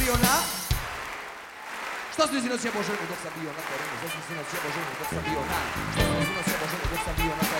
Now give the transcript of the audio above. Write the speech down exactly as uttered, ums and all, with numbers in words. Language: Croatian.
bio na... Što sam sinoć jebo ženu dok sam bio na terenu? Što sam sinoć jebo ženu dok sam bio na... Što sam sinoć jebo ženu dok sam bio na terenu?